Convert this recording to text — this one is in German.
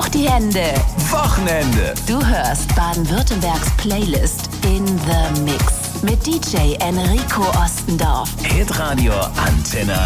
hoch die Hände. Wochenende. Du hörst Baden-Württembergs Playlist in the Mix mit DJ Enrico Ostendorf. Hitradio Antenne